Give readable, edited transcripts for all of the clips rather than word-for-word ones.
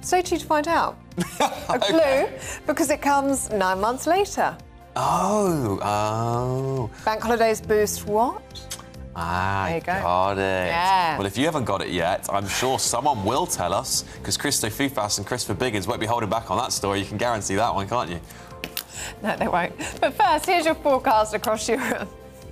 Stay tuned to find out. A clue, because it comes 9 months later. Oh. Bank holidays boost what? There you go. Got it. Yeah. Well, if you haven't got it yet, I'm sure someone will tell us, because Christo Fufas and Christopher Biggins won't be holding back on that story. You can guarantee that one, can't you? No, they won't. But first, here's your forecast across Europe.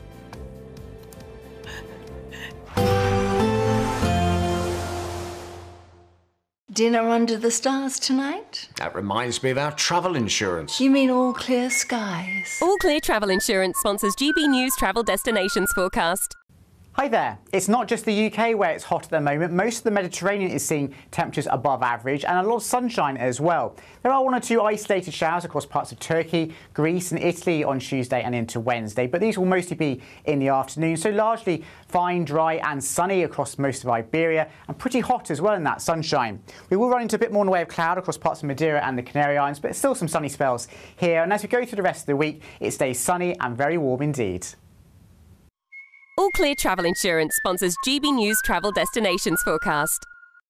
Dinner under the stars tonight? That reminds me of our travel insurance. You mean all clear skies? All Clear Travel Insurance sponsors GB News Travel Destinations forecast. Hi there. It's not just the UK where it's hot at the moment. Most of the Mediterranean is seeing temperatures above average and a lot of sunshine as well. There are 1 or 2 isolated showers across parts of Turkey, Greece and Italy on Tuesday and into Wednesday, but these will mostly be in the afternoon, so largely fine, dry and sunny across most of Iberia and pretty hot as well in that sunshine. We will run into a bit more in the way of cloud across parts of Madeira and the Canary Islands, but still some sunny spells here, and as we go through the rest of the week, it stays sunny and very warm indeed. All Clear Travel Insurance sponsors GB News Travel Destinations forecast.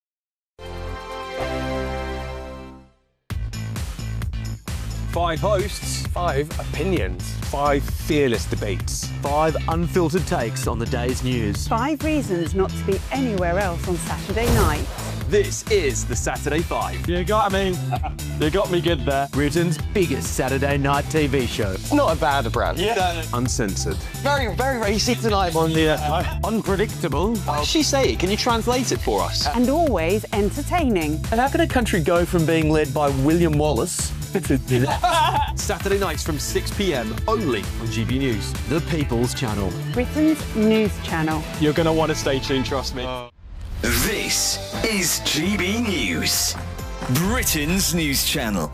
5 hosts, 5 opinions, 5 fearless debates, 5 unfiltered takes on the day's news. 5 reasons not to be anywhere else on Saturday night. This is the Saturday 5. You got me good there. Britain's biggest Saturday night TV show. It's not a bad brand. Yeah. Uncensored. Very, very racy tonight on the unpredictable. What does she say? Can you translate it for us? And always entertaining. And how can a country go from being led by William Wallace Saturday nights from 6 p.m. only on GB News. The People's Channel. Britain's news channel. You're going to want to stay tuned, trust me. This is GB News, Britain's news channel.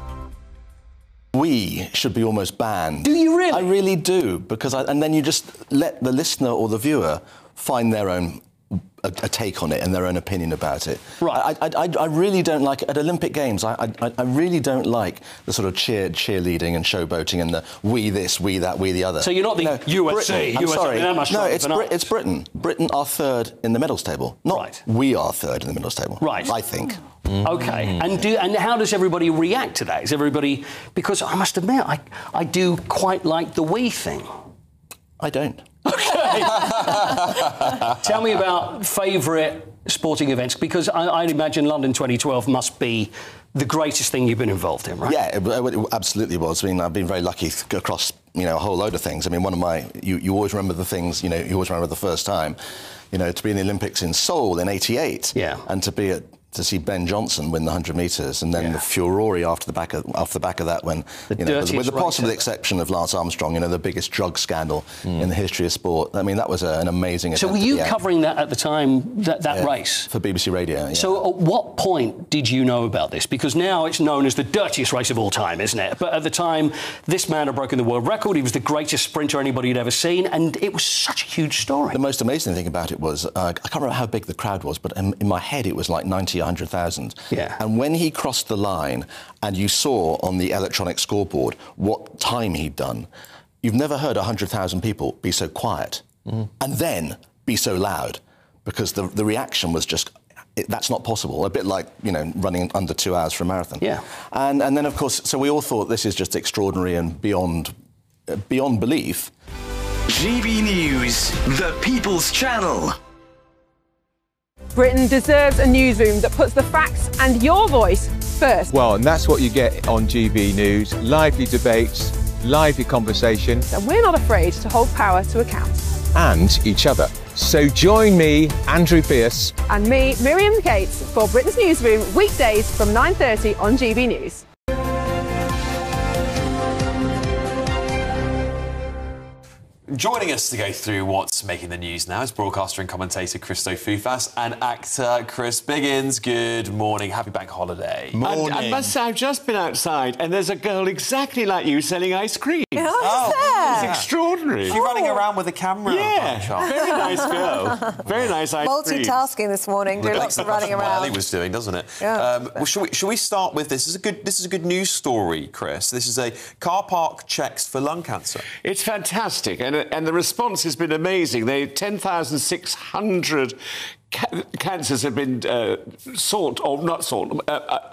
We should be almost banned. Do you really? I really do, because and then you just let the listener or the viewer find their own a take on it and their own opinion about it. Right. I really don't like it. At Olympic Games, I really don't like the sort of cheerleading and showboating and the we this, we that, we the other. So you're not the USA. I'm sorry. No, it's it's Britain. Britain are 3rd in the medals table. Not we are 3rd in the medals table. Right. I think. Okay. And how does everybody react to that? Is everybody... Because I must admit, I do quite like the we thing. I don't. Okay. Tell me about favourite sporting events, because I'd imagine London 2012 must be the greatest thing you've been involved in, right? Yeah, it absolutely was. I mean, I've been very lucky across, a whole load of things. I mean, one of my... You always remember the things, you always remember the first time, to be in the Olympics in Seoul in '88. Yeah. And to see Ben Johnson win the 100 metres, and then the furore off the back of that when, with the possible exception of Lance Armstrong, the biggest drug scandal in the history of sport. I mean, that was an amazing event. So were you covering that at the time, that race? For BBC Radio, yeah. So at what point did you know about this? Because now it's known as the dirtiest race of all time, isn't it? But at the time, this man had broken the world record. He was the greatest sprinter anybody had ever seen, and it was such a huge story. The most amazing thing about it was, I can't remember how big the crowd was, but in my head it was like 90, 100,000. Yeah. And when he crossed the line and you saw on the electronic scoreboard what time he'd done, you've never heard 100,000 people be so quiet and then be so loud, because the reaction was just... that's not possible. A bit like, running under 2 hours for a marathon. Yeah. And then, of course, so we all thought this is just extraordinary and beyond belief. GB News, the People's Channel. Britain deserves a newsroom that puts the facts and your voice first. Well, and that's what you get on GB News. Lively debates, lively conversation. And we're not afraid to hold power to account. And each other. So join me, Andrew Pierce. And me, Miriam Cates, for Britain's Newsroom, weekdays from 9:30 on GB News. Joining us to go through what's making the news now is broadcaster and commentator Christo Fufas and actor Chris Biggins. Good morning. Happy bank holiday. Morning. I must say, I've just been outside and there's a girl exactly like you selling ice cream. Oh, it's extraordinary. She's running around with a camera. Yeah, very nice girl. Very nice ice cream. Multitasking this morning, doing lots of running around. What Ellie was doing, doesn't it? Yeah. Well, shall we start with this? This is a good news story, Chris. This is a car park checks for lung cancer. It's fantastic, and the response has been amazing. 10,600 cancers have been